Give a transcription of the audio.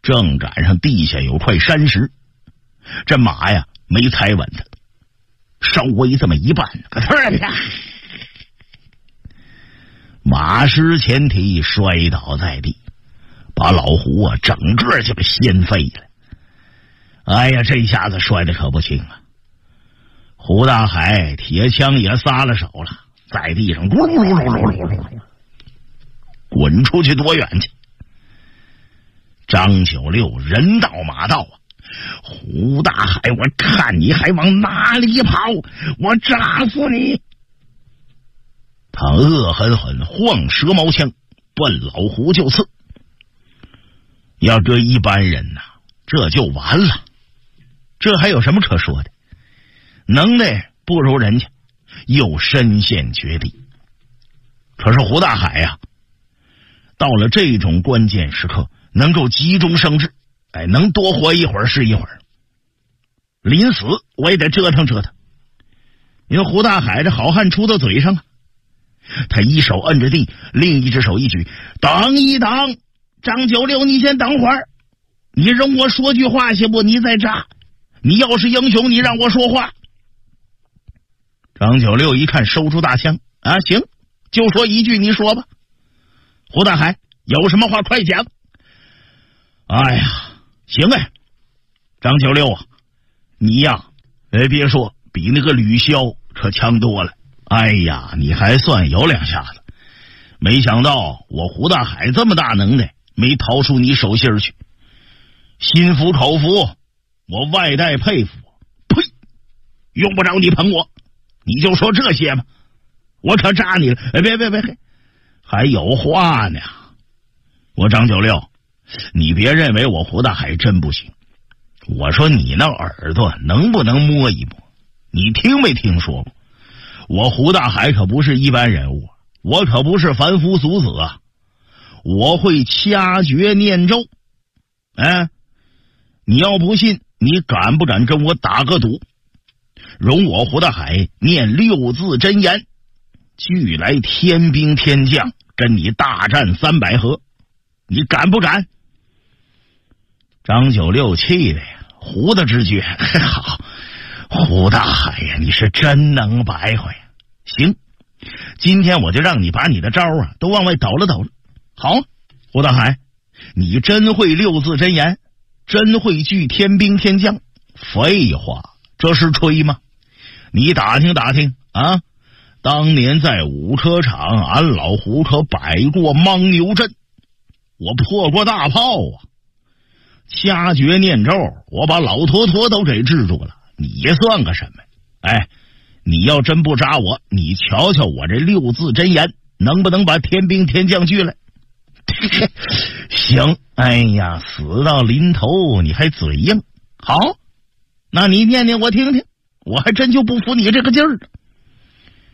正赶上地下有块山石，这马呀没踩稳它，稍微这么一绊，咯噔啪，马失前蹄摔倒在地，把老胡啊整个就给掀飞了。哎呀，这下子摔得可不轻啊！胡大海铁枪也撒了手了，在地上咕噜噜噜噜噜噜滚出去多远去？张九六人到马到啊！胡大海，我看你还往哪里跑，我扎死你！他恶狠狠晃蛇矛枪奔老胡就刺。要搁一般人呐，这就完了，这还有什么可说的？能耐不如人家，又身陷绝地。可是胡大海呀，到了这种关键时刻，能够急中生智，能多活一会儿是一会儿。临死我也得折腾折腾。因为胡大海这好汉出到嘴上啊，他一手摁着地，另一只手一举，等一等，张九六，你先等会儿，你容我说句话行不？你再扎，你要是英雄，你让我说话。张九六一看收出大枪啊，行，就说一句，你说吧。胡大海有什么话快讲。哎呀，行哎，张九六啊，你呀，别说，比那个吕潇可强多了。哎呀，你还算有两下子，没想到我胡大海这么大能耐，没逃出你手心去，心服口服，我外带佩服。呸，用不着你捧我，你就说这些吧，我可扎你了。别，还有话呢。我张九六，你别认为我胡大海真不行，我说你那耳朵能不能摸一摸？你听没听说过？我胡大海可不是一般人物，我可不是凡夫俗子啊！我会掐诀念咒。你要不信，你敢不敢跟我打个赌？容我胡大海念6字真言，俱来天兵天将，跟你大战300合，你敢不敢？张九六气的呀，胡的直觉，好，胡大海呀，你是真能白活呀！行，今天我就让你把你的招啊都往外抖了抖了。好，胡大海，你真会6字真言，真会聚天兵天将？废话，这是吹吗？你打听打听啊！当年在五科场，俺老胡可摆过牦牛阵，我破过大炮啊！掐诀念咒，我把老坨坨都给制住了，你算个什么？你要真不扎我，你瞧瞧我这6字真言能不能把天兵天将聚来？行，哎呀，死到临头你还嘴硬。好，那你念念我听听，我还真就不服你这个劲儿。